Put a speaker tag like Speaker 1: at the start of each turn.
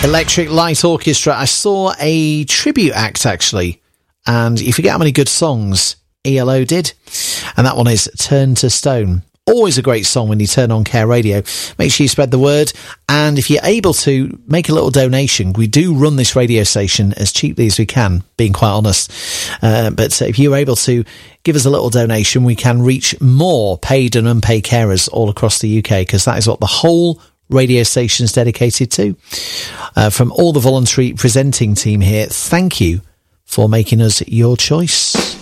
Speaker 1: Electric Light Orchestra. I saw a tribute act, actually, and you forget how many good songs ELO did, and that one is Turn to Stone. Always a great song when you turn on Care Radio. Make sure you spread the word, and if you're able to, make a little donation. We do run this radio station as cheaply as we can, being quite honest, but if you're able to give us a little donation, we can reach more paid and unpaid carers all across the UK, because that is what the whole radio station's dedicated to. From all the voluntary presenting team here, thank you for making us your choice.